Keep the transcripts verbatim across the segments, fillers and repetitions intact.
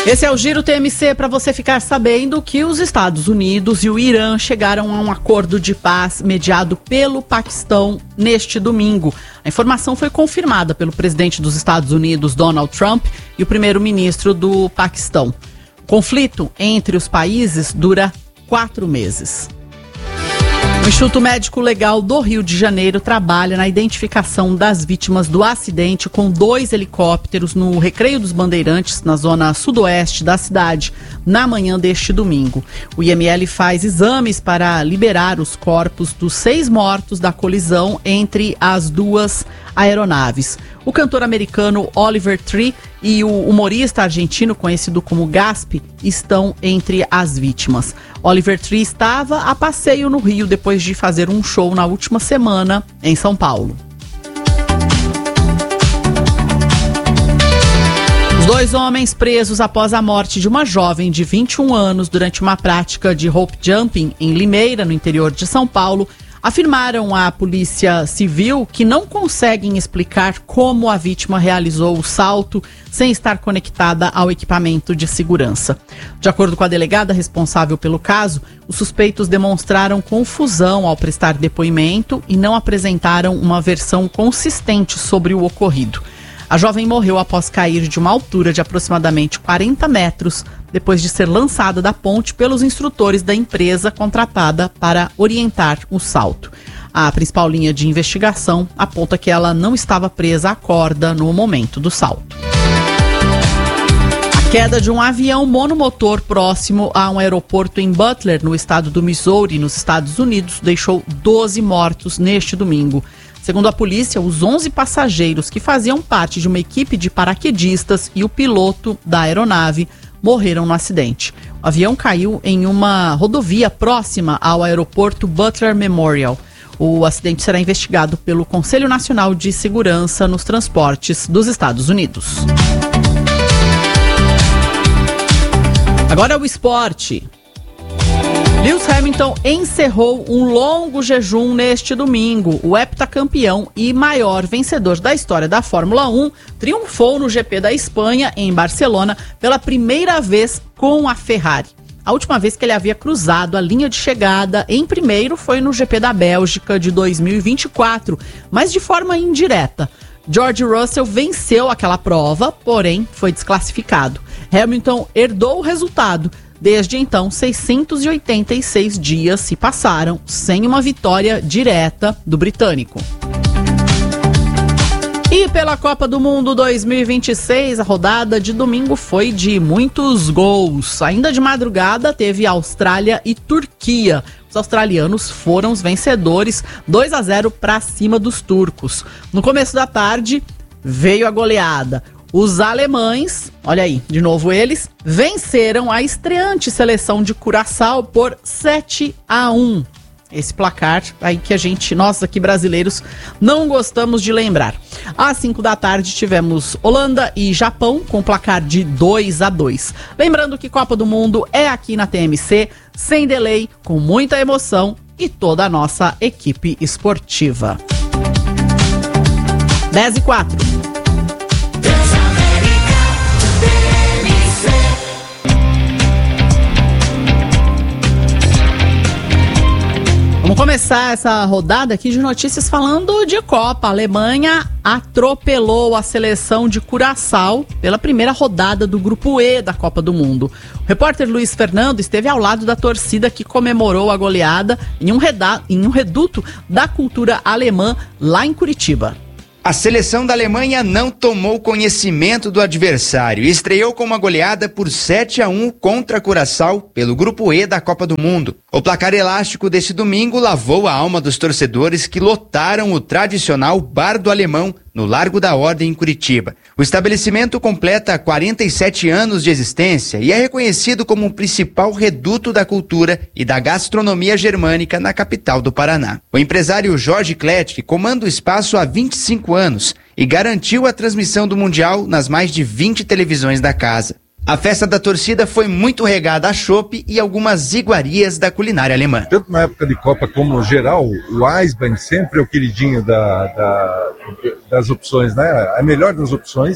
Esse é o Giro T M C para você ficar sabendo que os Estados Unidos e o Irã chegaram a um acordo de paz mediado pelo Paquistão neste domingo. A informação foi confirmada pelo presidente dos Estados Unidos, Donald Trump, e o primeiro-ministro do Paquistão. O conflito entre os países dura quatro meses. O Instituto Médico Legal do Rio de Janeiro trabalha na identificação das vítimas do acidente com dois helicópteros no Recreio dos Bandeirantes, na zona sudoeste da cidade, na manhã deste domingo. O I M L faz exames para liberar os corpos dos seis mortos da colisão entre as duas aeronaves. O cantor americano Oliver Tree e o humorista argentino conhecido como Gaspi estão entre as vítimas. Oliver Tree estava a passeio no Rio depois de fazer um show na última semana em São Paulo. Os dois homens presos após a morte de uma jovem de vinte e um anos durante uma prática de rope jumping em Limeira, no interior de São Paulo, afirmaram à Polícia Civil que não conseguem explicar como a vítima realizou o salto sem estar conectada ao equipamento de segurança. De acordo com a delegada responsável pelo caso, os suspeitos demonstraram confusão ao prestar depoimento e não apresentaram uma versão consistente sobre o ocorrido. A jovem morreu após cair de uma altura de aproximadamente quarenta metros, depois de ser lançada da ponte pelos instrutores da empresa contratada para orientar o salto. A principal linha de investigação aponta que ela não estava presa à corda no momento do salto. A queda de um avião monomotor próximo a um aeroporto em Butler, no estado do Missouri, nos Estados Unidos, deixou doze mortos neste domingo. Segundo a polícia, os onze passageiros que faziam parte de uma equipe de paraquedistas e o piloto da aeronave morreram no acidente. O avião caiu em uma rodovia próxima ao aeroporto Butler Memorial. O acidente será investigado pelo Conselho Nacional de Segurança nos Transportes dos Estados Unidos. Agora o esporte. Lewis Hamilton encerrou um longo jejum neste domingo. O heptacampeão e maior vencedor da história da Fórmula um triunfou no G P da Espanha, em Barcelona, pela primeira vez com a Ferrari. A última vez que ele havia cruzado a linha de chegada em primeiro foi no G P da Bélgica de dois mil e vinte e quatro, mas de forma indireta. George Russell venceu aquela prova, porém foi desclassificado. Hamilton herdou o resultado. Desde então, seiscentos e oitenta e seis dias se passaram sem uma vitória direta do britânico. E pela Copa do Mundo dois mil e vinte e seis, a rodada de domingo foi de muitos gols. Ainda de madrugada teve Austrália e Turquia. Os australianos foram os vencedores, dois a zero para cima dos turcos. No começo da tarde veio a goleada. Os alemães, olha aí, de novo eles, venceram a estreante seleção de Curaçao por sete a um. Esse placar aí que a gente, nós aqui brasileiros, não gostamos de lembrar. Às cinco da tarde tivemos Holanda e Japão com placar de dois a dois. Lembrando que Copa do Mundo é aqui na T M C, sem delay, com muita emoção e toda a nossa equipe esportiva. dez e quatro. Vamos começar essa rodada aqui de notícias falando de Copa. A Alemanha atropelou a seleção de Curaçao pela primeira rodada do Grupo E da Copa do Mundo. O repórter Luiz Fernando esteve ao lado da torcida que comemorou a goleada em um, reda- em um reduto da cultura alemã lá em Curitiba. A seleção da Alemanha não tomou conhecimento do adversário e estreou com uma goleada por sete a um contra Curaçao pelo Grupo E da Copa do Mundo. O placar elástico desse domingo lavou a alma dos torcedores que lotaram o tradicional Bar do Alemão no Largo da Ordem, em Curitiba. O estabelecimento completa quarenta e sete anos de existência e é reconhecido como o principal reduto da cultura e da gastronomia germânica na capital do Paraná. O empresário Jorge Klettke comanda o espaço há vinte e cinco anos e garantiu a transmissão do Mundial nas mais de vinte televisões da casa. A festa da torcida foi muito regada a chopp e algumas iguarias da culinária alemã. Tanto na época de Copa como no geral, o Eisbein sempre é o queridinho da, da, das opções, né? A melhor das opções.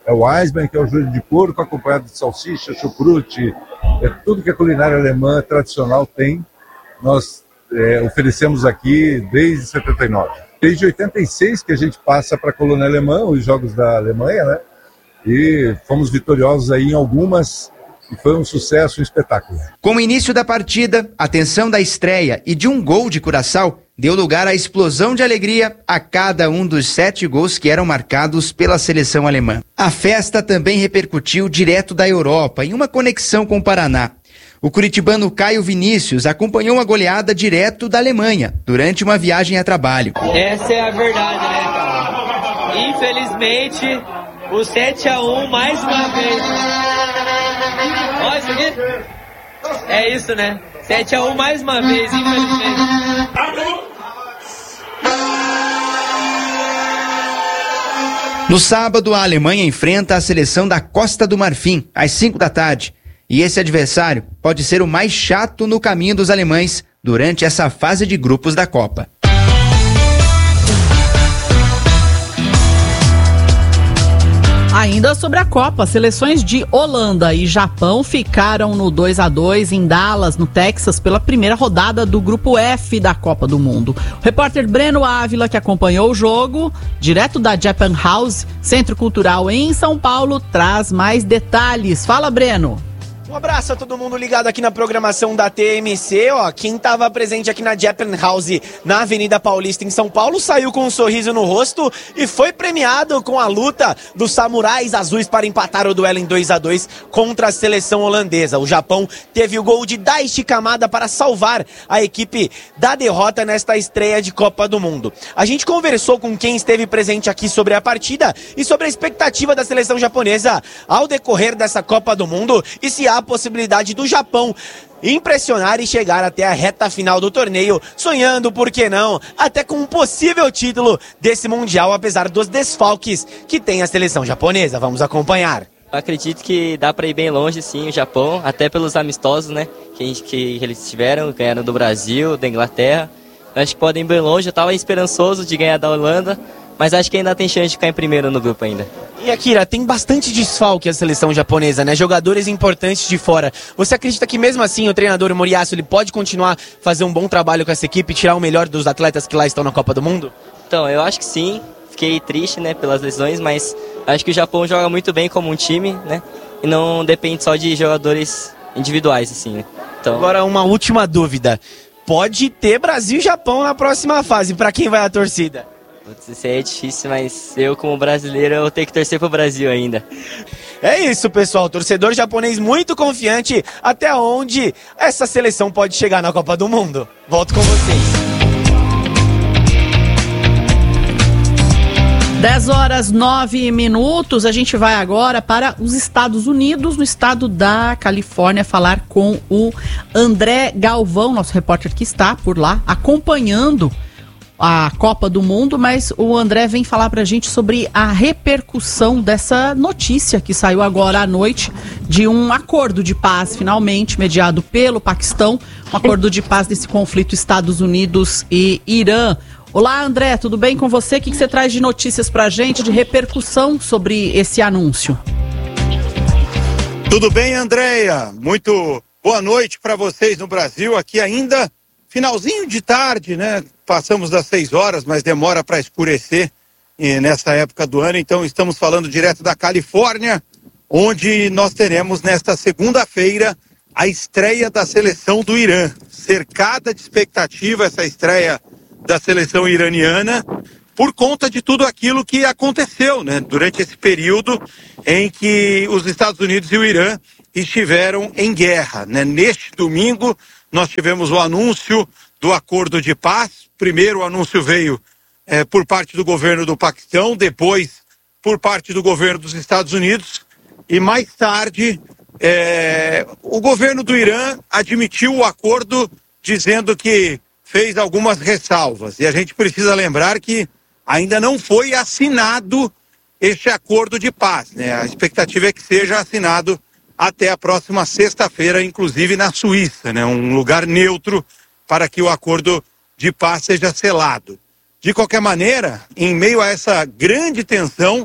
É o Eisbein, que é o joelho de porco, acompanhado de salsicha, chucrute, é tudo que a culinária alemã tradicional tem. Nós é, oferecemos aqui desde setenta e nove. Desde oitenta e seis que a gente passa para a colônia alemã, os Jogos da Alemanha, né? E fomos vitoriosos aí em algumas, e foi um sucesso, um espetáculo. Com o início da partida, a tensão da estreia e de um gol de Curaçao deu lugar à explosão de alegria a cada um dos sete gols que eram marcados pela seleção alemã. A festa também repercutiu direto da Europa, em uma conexão com o Paraná. O curitibano Caio Vinícius acompanhou uma goleada direto da Alemanha, durante uma viagem a trabalho. Essa é a verdade, né, cara? Infelizmente, o sete a um mais uma vez. Olha isso aqui. É isso, né? sete a um mais uma vez, infelizmente. No sábado, a Alemanha enfrenta a seleção da Costa do Marfim, às cinco da tarde. E esse adversário pode ser o mais chato no caminho dos alemães durante essa fase de grupos da Copa. Ainda sobre a Copa, seleções de Holanda e Japão ficaram no dois a dois em Dallas, no Texas, pela primeira rodada do Grupo F da Copa do Mundo. O repórter Breno Ávila, que acompanhou o jogo, direto da Japan House, Centro Cultural em São Paulo, traz mais detalhes. Fala, Breno! Um abraço a todo mundo ligado aqui na programação da T M C, ó, quem estava presente aqui na Japan House, na Avenida Paulista em São Paulo, saiu com um sorriso no rosto e foi premiado com a luta dos samurais azuis para empatar o duelo em dois a dois contra a seleção holandesa. O Japão teve o gol de Daichi Kamada para salvar a equipe da derrota nesta estreia de Copa do Mundo. A gente conversou com quem esteve presente aqui sobre a partida e sobre a expectativa da seleção japonesa ao decorrer dessa Copa do Mundo e se há a possibilidade do Japão impressionar e chegar até a reta final do torneio, sonhando, por que não, até com um possível título desse Mundial, apesar dos desfalques que tem a seleção japonesa. Vamos acompanhar. Eu acredito que dá para ir bem longe, sim, o Japão, até pelos amistosos, né, que, a gente, que eles tiveram, ganharam do Brasil, da Inglaterra. Eu acho que podem ir bem longe. Eu estava esperançoso de ganhar da Holanda, mas acho que ainda tem chance de ficar em primeiro no grupo ainda. E Akira, tem bastante desfalque a seleção japonesa, né? Jogadores importantes de fora. Você acredita que mesmo assim o treinador Moriyasu ele pode continuar a fazer um bom trabalho com essa equipe e tirar o melhor dos atletas que lá estão na Copa do Mundo? Então, eu acho que sim. Fiquei triste, né, pelas lesões, mas acho que o Japão joga muito bem como um time, né? E não depende só de jogadores individuais, assim, né? Então... Agora, uma última dúvida. Pode ter Brasil e Japão na próxima fase. Para quem vai a torcida? Isso aí é difícil, mas eu, como brasileiro, eu vou ter que torcer pro Brasil ainda. É isso, pessoal. Torcedor japonês muito confiante até onde essa seleção pode chegar na Copa do Mundo. Volto com vocês. dez horas nove minutos, a gente vai agora para os Estados Unidos, no estado da Califórnia, falar com o André Galvão, nosso repórter que está por lá, acompanhando a Copa do Mundo, mas o André vem falar pra gente sobre a repercussão dessa notícia que saiu agora à noite de um acordo de paz, finalmente, mediado pelo Paquistão, um acordo de paz desse conflito Estados Unidos e Irã. Olá, André, tudo bem com você? O que você traz de notícias pra gente, de repercussão sobre esse anúncio? Tudo bem, Andréia? Muito boa noite para vocês no Brasil, aqui ainda finalzinho de tarde, né? Passamos das seis horas, mas demora para escurecer e nessa época do ano. Então estamos falando direto da Califórnia, onde nós teremos nesta segunda-feira a estreia da seleção do Irã. Cercada de expectativa essa estreia da seleção iraniana, por conta de tudo aquilo que aconteceu, né? Durante esse período em que os Estados Unidos e o Irã estiveram em guerra, né? Neste domingo nós tivemos o anúncio do acordo de paz. Primeiro o anúncio veio é, por parte do governo do Paquistão, depois por parte do governo dos Estados Unidos e mais tarde é, o governo do Irã admitiu o acordo dizendo que fez algumas ressalvas. E a gente precisa lembrar que ainda não foi assinado este acordo de paz, né? A expectativa é que seja assinado até a próxima sexta-feira, inclusive na Suíça, né? Um lugar neutro para que o acordo de paz seja selado. De qualquer maneira, em meio a essa grande tensão,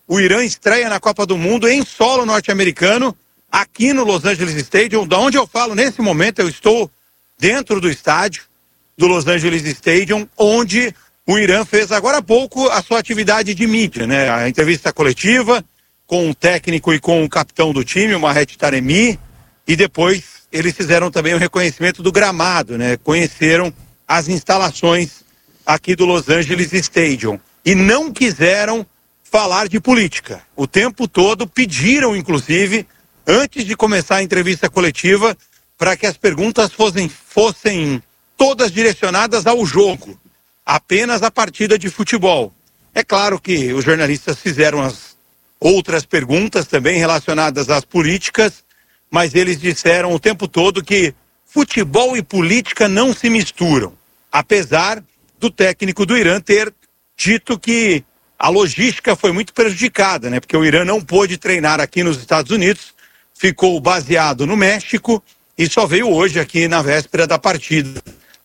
o Irã estreia na Copa do Mundo em solo norte-americano, aqui no Los Angeles Stadium, da onde eu falo nesse momento. Eu estou dentro do estádio do Los Angeles Stadium, onde o Irã fez agora há pouco a sua atividade de mídia, né? A entrevista coletiva com o técnico e com o capitão do time, o Mahet Taremi, e depois eles fizeram também o reconhecimento do gramado, né? Conheceram as instalações aqui do Los Angeles Stadium e não quiseram falar de política. O tempo todo pediram, inclusive, antes de começar a entrevista coletiva, para que as perguntas fossem, fossem todas direcionadas ao jogo, apenas a partida de futebol. É claro que os jornalistas fizeram as outras perguntas também relacionadas às políticas, mas eles disseram o tempo todo que futebol e política não se misturam, apesar do técnico do Irã ter dito que a logística foi muito prejudicada, né? Porque o Irã não pôde treinar aqui nos Estados Unidos, ficou baseado no México e só veio hoje aqui na véspera da partida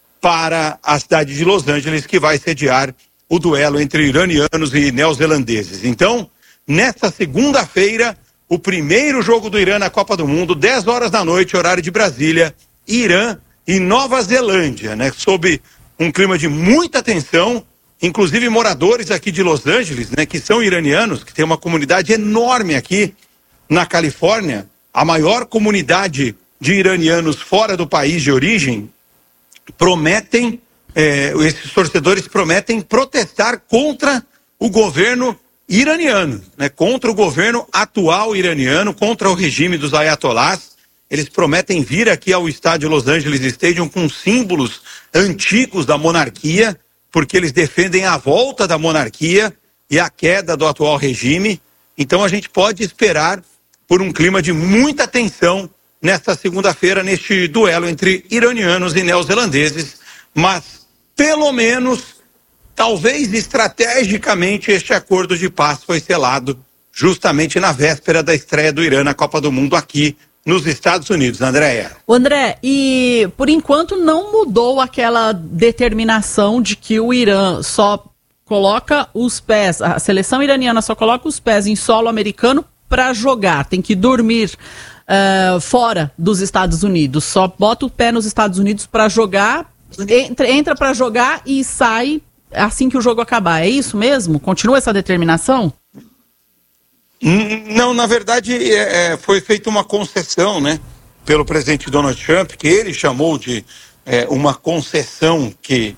para a cidade de Los Angeles, que vai sediar o duelo entre iranianos e neozelandeses. Então, nesta segunda-feira, o primeiro jogo do Irã na Copa do Mundo, dez horas da noite, horário de Brasília, Irã e Nova Zelândia, né? Sob um clima de muita tensão. Inclusive moradores aqui de Los Angeles, né, que são iranianos, que tem uma comunidade enorme aqui na Califórnia, a maior comunidade de iranianos fora do país de origem, prometem, eh, esses torcedores prometem protestar contra o governo iraniano, né, contra o governo atual iraniano, contra o regime dos ayatolás. Eles prometem vir aqui ao estádio Los Angeles Stadium com símbolos antigos da monarquia, porque eles defendem a volta da monarquia e a queda do atual regime. Então a gente pode esperar por um clima de muita tensão nesta segunda-feira, neste duelo entre iranianos e neozelandeses, mas pelo menos, talvez estrategicamente, este acordo de paz foi selado justamente na véspera da estreia do Irã na Copa do Mundo aqui nos Estados Unidos, Andréia. André, e por enquanto não mudou aquela determinação de que o Irã só coloca os pés, a seleção iraniana só coloca os pés em solo americano para jogar, tem que dormir uh, fora dos Estados Unidos, só bota o pé nos Estados Unidos para jogar, entra, entra para jogar e sai assim que o jogo acabar, é isso mesmo? Continua essa determinação? Não, na verdade é, foi feita uma concessão, né, pelo presidente Donald Trump, que ele chamou de é, uma concessão que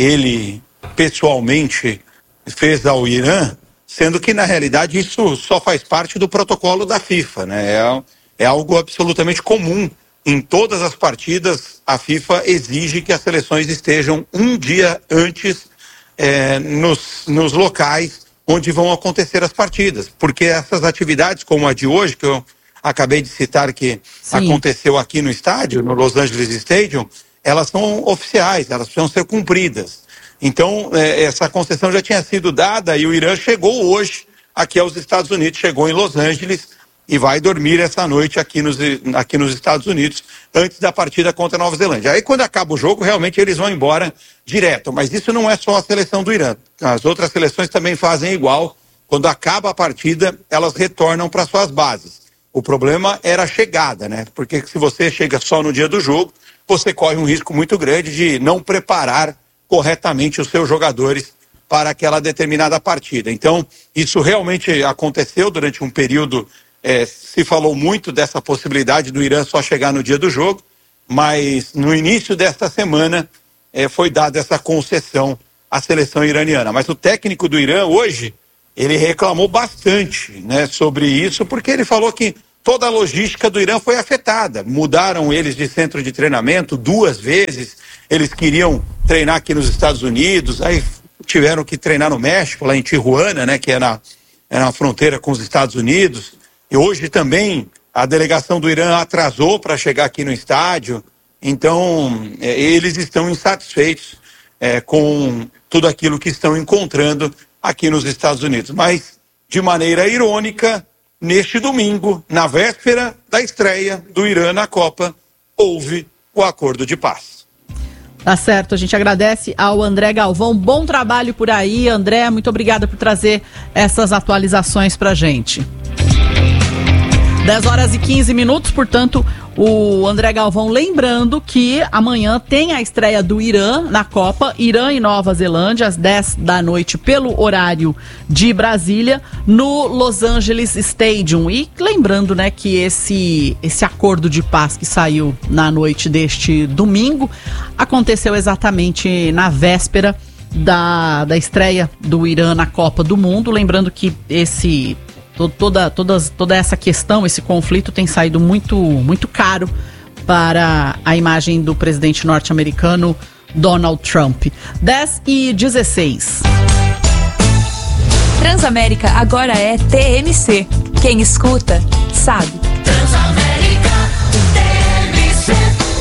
ele pessoalmente fez ao Irã, sendo que na realidade isso só faz parte do protocolo da FIFA, né, é, é algo absolutamente comum. Em todas as partidas a FIFA exige que as seleções estejam um dia antes é, nos, nos locais onde vão acontecer as partidas, porque essas atividades como a de hoje, que eu acabei de citar que Sim. aconteceu aqui no estádio, no Los Angeles Stadium, elas são oficiais, elas precisam ser cumpridas. Então, eh, essa concessão já tinha sido dada e o Irã chegou hoje aqui aos Estados Unidos, chegou em Los Angeles e vai dormir essa noite aqui nos, aqui nos Estados Unidos, antes da partida contra a Nova Zelândia. Aí quando acaba o jogo, realmente eles vão embora direto, mas isso não é só a seleção do Irã. As outras seleções também fazem igual. Quando acaba a partida, elas retornam para suas bases. O problema era a chegada, né? Porque se você chega só no dia do jogo, você corre um risco muito grande de não preparar corretamente os seus jogadores para aquela determinada partida. Então, isso realmente aconteceu durante um período. É, se falou muito dessa possibilidade do Irã só chegar no dia do jogo, mas no início desta semana é, foi dada essa concessão à seleção iraniana. Mas o técnico do Irã hoje, ele reclamou bastante, né, sobre isso, porque ele falou que toda a logística do Irã foi afetada. Mudaram eles de centro de treinamento duas vezes, eles queriam treinar aqui nos Estados Unidos, aí tiveram que treinar no México, lá em Tijuana, né, que é na, é na fronteira com os Estados Unidos. E hoje também a delegação do Irã atrasou para chegar aqui no estádio. Então, é, eles estão insatisfeitos é, com tudo aquilo que estão encontrando aqui nos Estados Unidos. Mas, de maneira irônica, neste domingo, na véspera da estreia do Irã na Copa, houve o acordo de paz. Tá certo, a gente agradece ao André Galvão. Bom trabalho por aí, André. Muito obrigada por trazer essas atualizações pra gente. dez horas e quinze minutos, portanto, o André Galvão lembrando que amanhã tem a estreia do Irã na Copa, Irã e Nova Zelândia, às dez da noite, pelo horário de Brasília, no Los Angeles Stadium. E lembrando, né, que esse, esse acordo de paz que saiu na noite deste domingo aconteceu exatamente na véspera da, da estreia do Irã na Copa do Mundo. Lembrando que esse... Toda, toda, toda essa questão, esse conflito tem saído muito, muito caro para a imagem do presidente norte-americano Donald Trump. dez e dezesseis. Transamérica agora é T M C. Quem escuta, sabe. Transamérica T M C.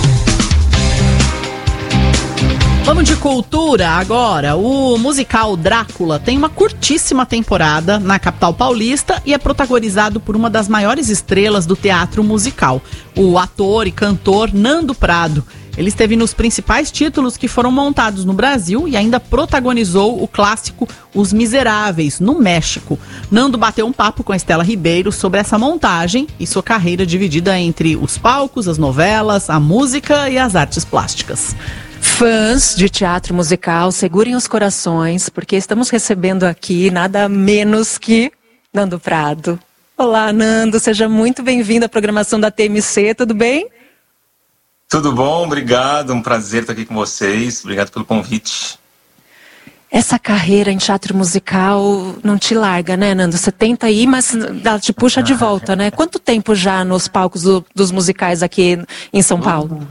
Vamos de cultura agora. O musical Drácula tem uma curtíssima temporada na capital paulista e é protagonizado por uma das maiores estrelas do teatro musical, o ator e cantor Nando Prado. Ele esteve nos principais títulos que foram montados no Brasil e ainda protagonizou o clássico Os Miseráveis, no México. Nando bateu um papo com a Estela Ribeiro sobre essa montagem e sua carreira dividida entre os palcos, as novelas, a música e as artes plásticas. Fãs de teatro musical, segurem os corações, porque estamos recebendo aqui nada menos que Nando Prado. Olá, Nando, seja muito bem-vindo à programação da T M C, tudo bem? Tudo bom, obrigado, um prazer estar aqui com vocês, obrigado pelo convite. Essa carreira em teatro musical não te larga, né, Nando? Você tenta ir, mas ela te puxa de volta, né? Quanto tempo já nos palcos do, dos musicais aqui em São Paulo?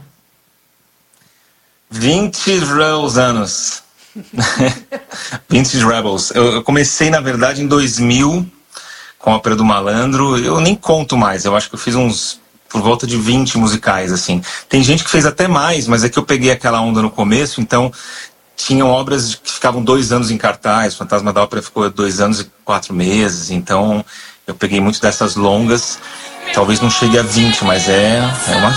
vinte Rebels anos. vinte Rebels. Eu, eu comecei, na verdade, em dois mil, com a Ópera do Malandro. Eu nem conto mais, eu acho que eu fiz uns, por volta de vinte musicais, assim. Tem gente que fez até mais, mas é que eu peguei aquela onda no começo, então tinham obras que ficavam dois anos em cartaz. Fantasma da Ópera ficou dois anos e quatro meses, então eu peguei muito dessas longas. Talvez não chegue a vinte, mas é, é uma